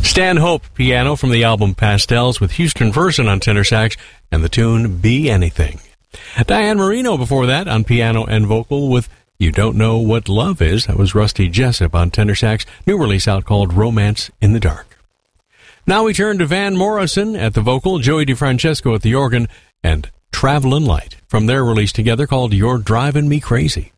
Stan Hope piano from the album Pastels with Houston Verson on tenor sax and the tune Be Anything. Diane Marino before that on piano and vocal with You Don't Know What Love Is. That was Rusty Jessup on tenor sax. New release out called Romance in the Dark. Now we turn to Van Morrison at the vocal, Joey DeFrancesco at the organ, and Travelin' Light from their release together called You're Driving Me Crazy.